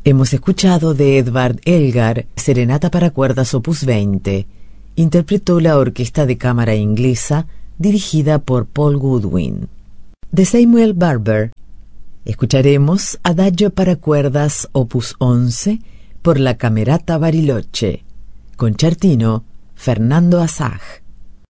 Hemos escuchado de Edvard Elgar, Serenata para cuerdas opus 20. Interpretó la Orquesta de Cámara Inglesa, dirigida por Paul Goodwin. De Samuel Barber, escucharemos Adagio para cuerdas opus 11 por la Camerata Bariloche. Concertino, Fernando Asaj.